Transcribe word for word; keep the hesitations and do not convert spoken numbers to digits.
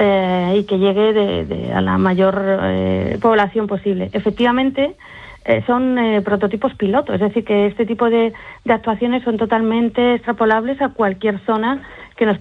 eh, y que llegue de, de, a la mayor eh, población posible. Efectivamente, eh, son eh, prototipos piloto, es decir, que este tipo de, de actuaciones son totalmente extrapolables a cualquier zona